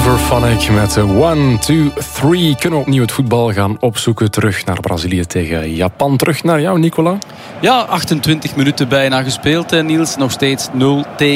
Silverphonic met 1, 2, 3. Kunnen we opnieuw het voetbal gaan opzoeken. Terug naar Brazilië tegen Japan. Terug naar jou, Nicola. Ja, 28 minuten bijna gespeeld, Niels. Nog steeds 0-0.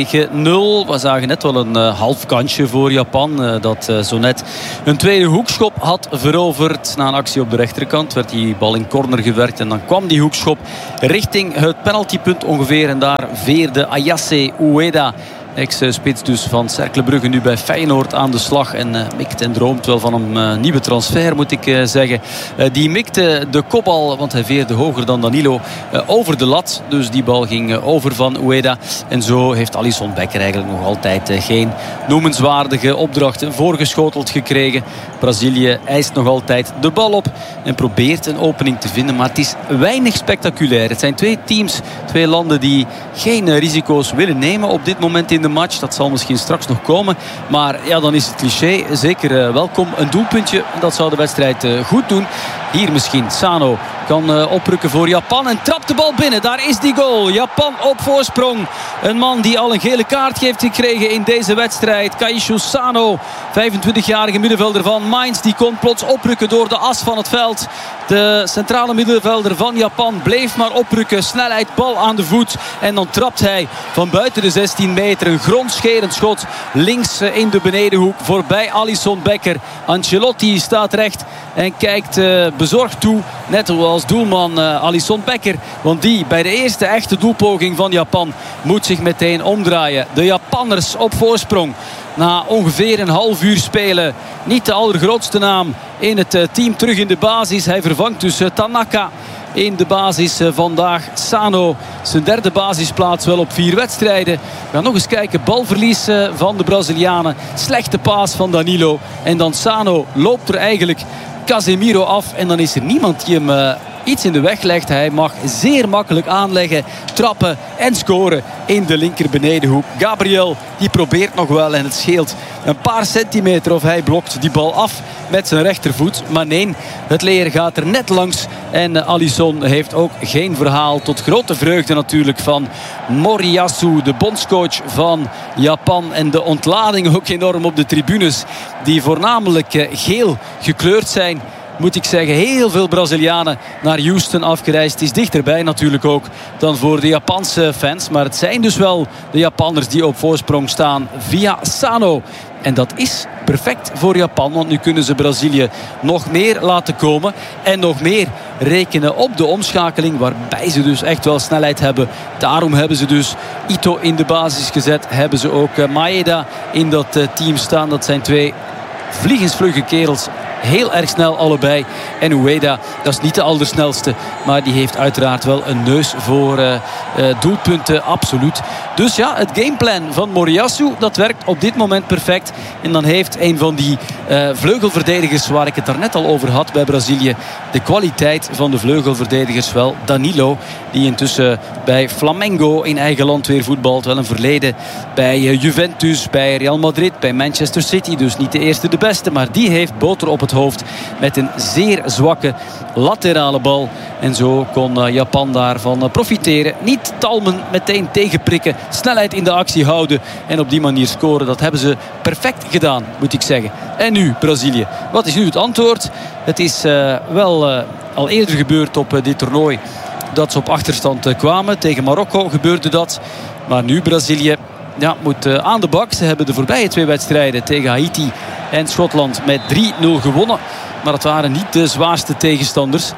We zagen net wel een half kansje voor Japan. Dat zo net een tweede hoekschop had veroverd. Na een actie op de rechterkant werd die bal in corner gewerkt. En dan kwam die hoekschop richting het penaltypunt ongeveer. En daar veerde Ayase Ueda, ex-spits dus van Cercle Brugge, nu bij Feyenoord aan de slag. En mikt en droomt wel van een nieuwe transfer, moet ik zeggen. Die mikte de kopbal, want hij veerde hoger dan Danilo, over de lat. Dus die bal ging over van Ueda. En zo heeft Alisson Becker eigenlijk nog altijd geen noemenswaardige opdracht voorgeschoteld gekregen. Brazilië eist nog altijd de bal op en probeert een opening te vinden. Maar het is weinig spectaculair. Het zijn twee teams, twee landen die geen risico's willen nemen op dit moment in de match. Dat zal misschien straks nog komen. Maar ja, dan is het cliché zeker welkom. Een doelpuntje, dat zou de wedstrijd goed doen. Hier misschien Sano kan oprukken voor Japan en trapt de bal binnen. Daar is die goal. Japan op voorsprong. Een man die al een gele kaart heeft gekregen in deze wedstrijd. Kaishu Sano, 25-jarige middenvelder van Mainz. Die kon plots oprukken door de as van het veld. De centrale middenvelder van Japan bleef maar oprukken. Snelheid, bal aan de voet. En dan trapt hij van buiten de 16 meter. Een grondscherend schot links in de benedenhoek voorbij Alisson Becker. Ancelotti staat recht en kijkt bezorgd toe. Net zoals doelman Alisson Becker. Want die bij de eerste echte doelpoging van Japan moet zich meteen omdraaien. De Japanners op voorsprong. Na ongeveer een half uur spelen. Niet de allergrootste naam in het team terug in de basis. Hij vervangt dus Tanaka in de basis vandaag. Sano, zijn derde basisplaats wel op 4 wedstrijden. We gaan nog eens kijken. Balverlies van de Brazilianen. Slechte paas van Danilo. En dan Sano loopt er eigenlijk Casemiro af. En dan is er niemand die hem iets in de weg legt. Hij mag zeer makkelijk aanleggen, trappen en scoren in de linker benedenhoek. Gabriel, die probeert nog wel en het scheelt een paar centimeter of hij blokt die bal af met zijn rechtervoet. Maar nee, het leer gaat er net langs. En Alisson heeft ook geen verhaal. Tot grote vreugde natuurlijk van Moriyasu, de bondscoach van Japan. En de ontlading ook enorm op de tribunes, die voornamelijk geel gekleurd zijn. Moet ik zeggen, heel veel Brazilianen naar Houston afgereisd. Het is dichterbij natuurlijk ook dan voor de Japanse fans. Maar het zijn dus wel de Japanners die op voorsprong staan via Sano. En dat is perfect voor Japan. Want nu kunnen ze Brazilië nog meer laten komen. En nog meer rekenen op de omschakeling. Waarbij ze dus echt wel snelheid hebben. Daarom hebben ze dus Ito in de basis gezet. Hebben ze ook Maeda in dat team staan. Dat zijn twee vliegensvlugge kerels. Heel erg snel allebei. En Ueda, dat is niet de allersnelste. Maar die heeft uiteraard wel een neus voor doelpunten. Absoluut. Dus ja, het gameplan van Moriyasu, dat werkt op dit moment perfect. En dan heeft een van die vleugelverdedigers, waar ik het daarnet al over had bij Brazilië, de kwaliteit van de vleugelverdedigers wel. Danilo, die intussen bij Flamengo in eigen land weer voetbalt. Wel een verleden bij Juventus, bij Real Madrid, bij Manchester City. Dus niet de eerste, de beste. Maar die heeft boter op het hoofd met een zeer zwakke laterale bal. En zo kon Japan daarvan profiteren. Niet talmen, meteen tegenprikken. Snelheid in de actie houden. En op die manier scoren. Dat hebben ze perfect gedaan, moet ik zeggen. En nu Brazilië. Wat is nu het antwoord? Het is wel al eerder gebeurd op dit toernooi dat ze op achterstand kwamen. Tegen Marokko gebeurde dat. Maar nu Brazilië moet aan de bak. Ze hebben de voorbije 2 wedstrijden tegen Haiti en Schotland met 3-0 gewonnen. Maar het waren niet de zwaarste tegenstanders.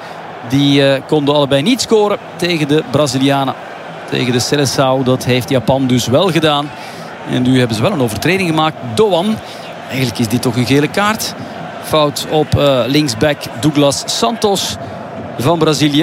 Die konden allebei niet scoren tegen de Brazilianen. Tegen de Seleção. Dat heeft Japan dus wel gedaan. En nu hebben ze wel een overtreding gemaakt. Doan. Eigenlijk is dit toch een gele kaart. Fout op linksback Douglas Santos van Brazilië.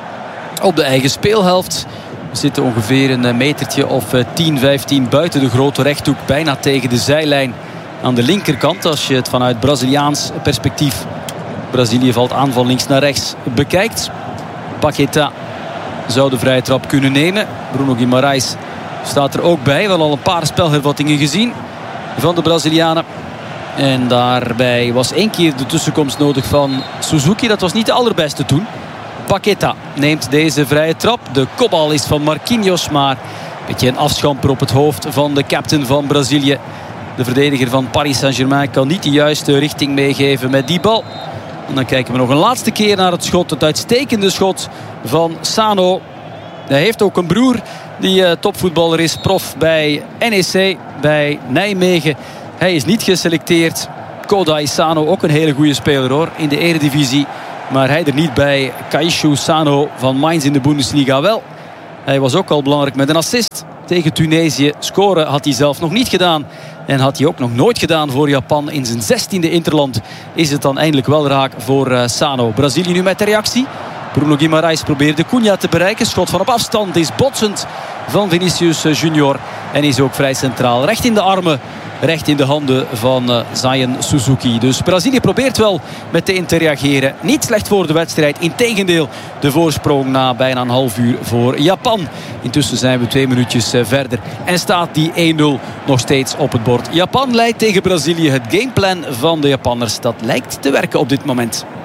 Op de eigen speelhelft. We zitten ongeveer een metertje of 10, 15 buiten de grote rechthoek. Bijna tegen de zijlijn aan de linkerkant. Als je het vanuit Braziliaans perspectief, Brazilië valt aan van links naar rechts, bekijkt. Paqueta zou de vrije trap kunnen nemen. Bruno Guimarães staat er ook bij. Wel al een paar spelhervattingen gezien van de Brazilianen. En daarbij was 1 keer de tussenkomst nodig van Suzuki. Dat was niet de allerbeste toen. Paqueta neemt deze vrije trap. De kopbal is van Marquinhos, maar een beetje een afschamper op het hoofd van de captain van Brazilië. De verdediger van Paris Saint-Germain kan niet de juiste richting meegeven met die bal. En dan kijken we nog een laatste keer naar het schot. Het uitstekende schot van Sano. Hij heeft ook een broer die topvoetballer is. Prof bij NEC, bij Nijmegen. Hij is niet geselecteerd. Kodai Sano, ook een hele goede speler hoor, in de eredivisie. Maar hij er niet bij. Kaishu Sano van Mainz in de Bundesliga wel. Hij was ook al belangrijk met een assist tegen Tunesië. Scoren had hij zelf nog niet gedaan. En had hij ook nog nooit gedaan voor Japan. In zijn 16e interland is het dan eindelijk wel raak voor Sano. Brazilië nu met de reactie. Bruno Guimarães probeerde Cunha te bereiken. Schot van op afstand is botsend van Vinicius Junior. En is ook vrij centraal. Recht in de armen, recht in de handen van Zayan Suzuki. Dus Brazilië probeert wel met te interageren. Niet slecht voor de wedstrijd. Integendeel, de voorsprong na bijna een half uur voor Japan. Intussen zijn we 2 minuutjes verder. En staat die 1-0 nog steeds op het bord. Japan leidt tegen Brazilië. Het gameplan van de Japanners, dat lijkt te werken op dit moment.